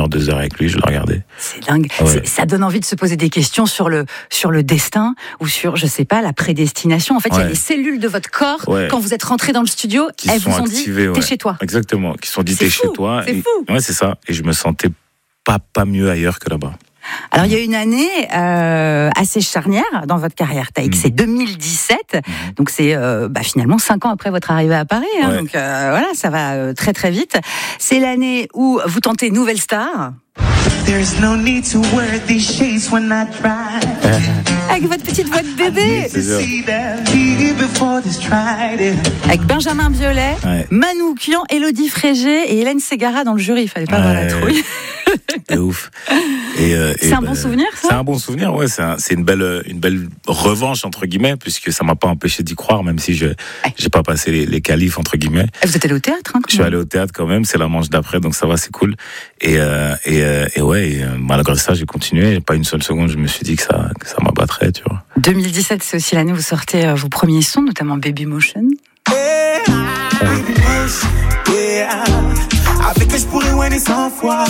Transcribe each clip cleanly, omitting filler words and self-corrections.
heure, 2 heures avec lui, je le regardais. C'est dingue. Ouais. Ça donne envie de se poser des questions sur le destin ou sur, je sais pas, la prédestination. En fait, il y a les cellules de votre corps, quand vous êtes rentré dans le studio, elles vous ont dit, t'es chez toi. Exactement, qui sont dit, t'es chez toi. C'est fou. Ouais, c'est ça. Et je me sentais pas mieux ailleurs que là-bas. Alors, il y a une année assez charnière dans votre carrière, Taïk. C'est 2017. Donc, c'est finalement 5 ans après votre arrivée à Paris. Hein. Donc, voilà, ça va très, très vite. C'est l'année où vous tentez Nouvelle Star. There's no need to wear these shades when I try. Avec votre petite voix de bébé. Avec Benjamin Biolay, Manu Kian, Élodie Frégé et Hélène Ségara dans le jury. Il fallait pas avoir la trouille. C'est ouf. C'est un bon souvenir, ça ? C'est un bon souvenir, ouais. C'est une belle revanche, entre guillemets, puisque ça m'a pas empêché d'y croire, même si j'ai pas passé les qualifs, entre guillemets. Vous êtes allé au théâtre, hein, Je suis allé au théâtre quand même, c'est la manche d'après, donc ça va, c'est cool. Malgré ça, j'ai continué. Pas une seule seconde, je me suis dit que ça m'abattrait, tu vois. 2017, c'est aussi l'année où vous sortez vos premiers sons, notamment Baby Motion. Avec que je pourrais ouiner 100 fois.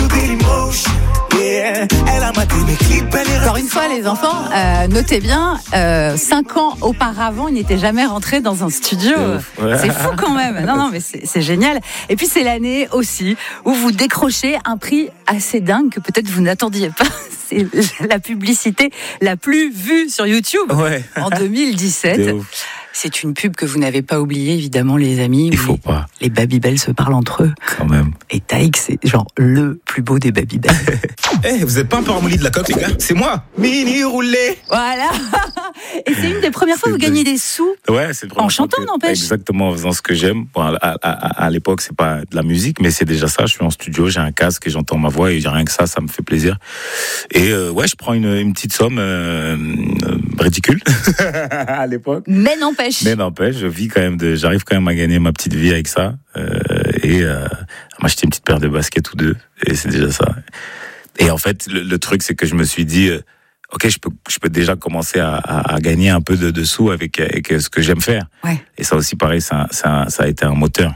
Encore une fois, les enfants, notez bien, 5 ans auparavant, ils n'étaient jamais rentrés dans un studio. C'est fou quand même. Non, mais c'est génial. Et puis, c'est l'année aussi où vous décrochez un prix assez dingue que peut-être vous n'attendiez pas. C'est la publicité la plus vue sur YouTube en 2017. C'est une pub que vous n'avez pas oubliée, évidemment, les amis. Il faut pas. Les Babybel se parlent entre eux. Quand même. Et Taïk, c'est genre le plus beau des Babybel. Vous êtes pas un peu ramolli de la coque, les gars ? C'est moi, Mini Roulé. Voilà. Et c'est une des premières fois que vous gagnez des sous. Ouais, c'est le premier. En chantant, n'empêche. Exactement, en faisant ce que j'aime. Bon, à l'époque, c'est pas de la musique, mais c'est déjà ça. Je suis en studio, j'ai un casque et j'entends ma voix et rien que ça me fait plaisir. Et je prends une petite somme ridicule à l'époque. Mais n'empêche, j'arrive quand même à gagner ma petite vie avec ça et à m'acheter une petite paire de baskets ou deux, et c'est déjà ça. Et en fait, le truc, c'est que je me suis dit, ok, je peux déjà commencer à gagner un peu de sous avec ce que j'aime faire. Ouais. Et ça aussi, pareil, ça a été un moteur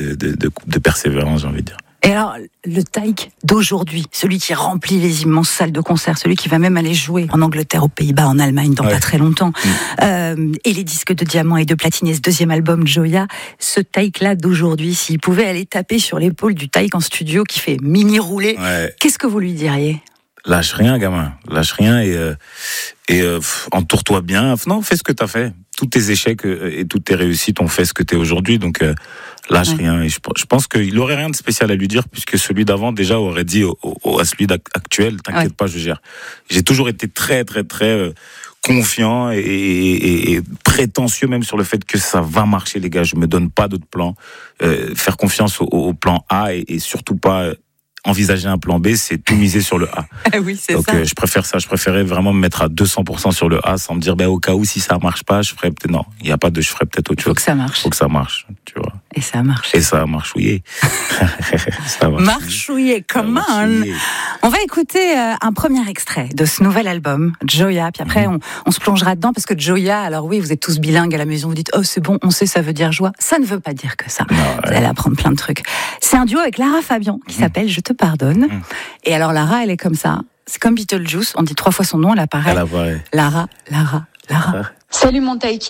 de persévérance, j'ai envie de dire. Et alors, le Taïk d'aujourd'hui, celui qui remplit les immenses salles de concert, celui qui va même aller jouer en Angleterre, aux Pays-Bas, en Allemagne dans pas très longtemps, et les disques de diamant et de platine et ce deuxième album Joya, ce Taïk-là d'aujourd'hui, s'il pouvait aller taper sur l'épaule du Taïk en studio qui fait mini rouler, qu'est-ce que vous lui diriez ? Lâche rien, gamin. Lâche rien et entoure-toi bien. Non, fais ce que t'as fait. Tous tes échecs et toutes tes réussites ont fait ce que t'es aujourd'hui. Donc, lâche rien. Et je pense qu'il aurait rien de spécial à lui dire, puisque celui d'avant, déjà, aurait dit à celui actuel, t'inquiète pas, je gère. J'ai toujours été très, très, très confiant et prétentieux même sur le fait que ça va marcher, les gars. Je me donne pas d'autres plans. Faire confiance au plan A et surtout pas envisager un plan B, c'est tout miser sur le A. Oui, c'est donc, ça. Je préfère ça. Je préférais vraiment me mettre à 200% sur le A sans me dire, au cas où, si ça marche pas, je ferais peut-être, non, il n'y a pas de, je ferais peut-être autre chose. Faut que ça marche. Faut que ça marche, tu vois. Et ça marche. Et ça a marchouillé. Marchouillé, come on. On va écouter un premier extrait de ce nouvel album, Joya. Puis après, on se plongera dedans parce que Joya, alors oui, vous êtes tous bilingues à la maison, vous dites, oh, c'est bon, on sait, ça veut dire joie. Ça ne veut pas dire que ça. Vous allez apprendre plein de trucs. C'est un duo avec Lara Fabian qui s'appelle Je te pardonne. Et alors, Lara, elle est comme ça. C'est comme Beetlejuice, on dit 3 fois son nom, elle apparaît. Lara. Salut mon Taïk.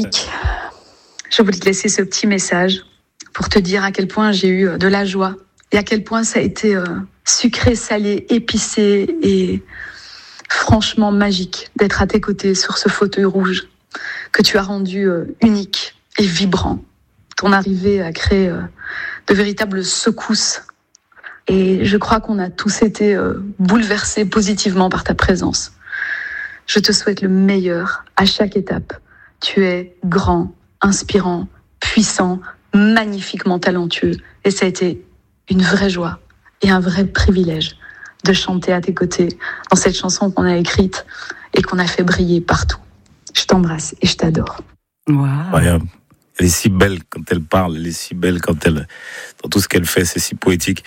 Je voulais te laisser ce petit message pour te dire à quel point j'ai eu de la joie et à quel point ça a été sucré, salé, épicé et franchement magique d'être à tes côtés sur ce fauteuil rouge que tu as rendu unique et vibrant. Ton arrivée a créé de véritables secousses et je crois qu'on a tous été bouleversés positivement par ta présence. Je te souhaite le meilleur à chaque étape. Tu es grand, inspirant, puissant, magnifiquement talentueux. Et ça a été une vraie joie et un vrai privilège de chanter à tes côtés dans cette chanson qu'on a écrite et qu'on a fait briller partout. Je t'embrasse et je t'adore. Wow. Incroyable. Elle est si belle quand elle parle, elle est si belle quand elle, dans tout ce qu'elle fait, c'est si poétique.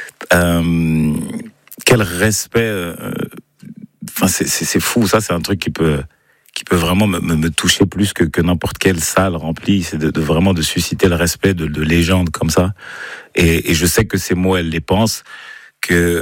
Quel respect. Enfin, c'est fou. Ça, c'est un truc qui peut vraiment me toucher plus que n'importe quelle salle remplie. C'est de vraiment de susciter le respect de légendes comme ça. Et je sais que ces mots, elle les pense, que